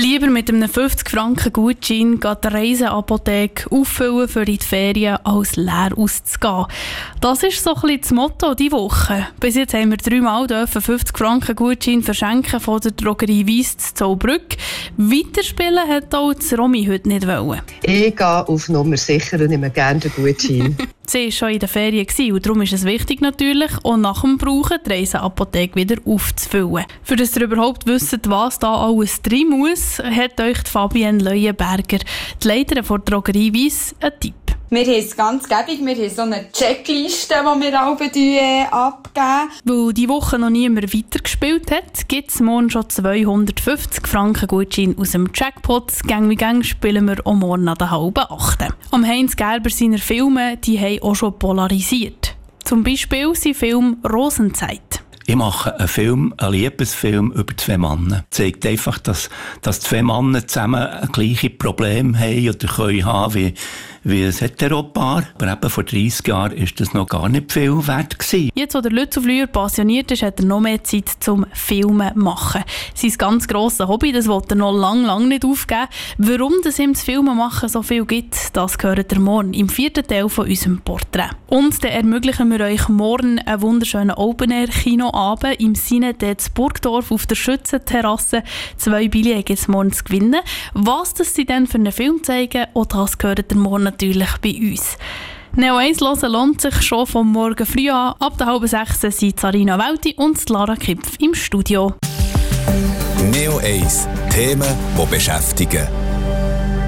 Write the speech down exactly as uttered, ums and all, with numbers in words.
Lieber mit einem fünfzig Franken Gutschein die Reiseapotheke auffüllen für in die Ferien, als leer auszugehen. Das ist so ein bisschen das Motto diese Woche. Bis jetzt haben wir dreimal fünfzig Franken Gutschein verschenken von der Drogerie Weiss zu Zollbrück. Weiterspielen hat auch das Romy heute nicht wollen. Ich gehe auf Nummer sicher und nehme gerne den Gutschein. Sie war schon in der Ferien und darum ist es wichtig natürlich, auch nach dem Brauchen die Reiseapotheke wieder aufzufüllen. Für das ihr überhaupt wisst, was da alles drin muss, hat euch die Fabienne Leuenberger, die Leiterin der Drogerie Weiss, einen Tipp. Wir haben es ganz gäbig, wir haben so eine Checkliste, die wir alle äh, abgeben. Weil diese Woche noch niemand weitergespielt hat, gibt es morgen schon zweihundertfünfzig Franken Gutschein aus dem Jackpot. Gang wie Gang spielen wir auch morgen an der halben achten. Am Heinz Gerber seiner Filme, die haben auch schon polarisiert. Zum Beispiel sein Film «Rosenzeit». Ich mache einen Film, einen Liebesfilm über zwei Männer. Es zeigt einfach, dass, dass zwei Männer zusammen ein gleiches Problem haben oder können haben wie, wie ein Heteropaar. Aber eben vor dreissig Jahren war das noch gar nicht viel wert gewesen. Jetzt, wo der Lützu Flüer passioniert ist, hat er noch mehr Zeit zum Filmen machen. Sein ganz grosses Hobby, das will er noch lange, lange nicht aufgeben. Warum das ihm das Filmen machen so viel gibt, das hört ihr morgen im vierten Teil von unserem Porträt. Und dann ermöglichen wir euch morgen einen wunderschönen Open-Air-Kino Abend im Sinne des Burgdorf auf der Schützenterrasse. Zwei Billionen gibt es morgen zu gewinnen. Was das sie dann für einen Film zeigen, auch das gehört ihr morgen natürlich bei uns. Neo eins hören lohnt sich schon vom Morgen früh an. Ab der halben sechs sind Sarina Welti und Lara Kipf im Studio. Neo eins. Themen, die beschäftigen.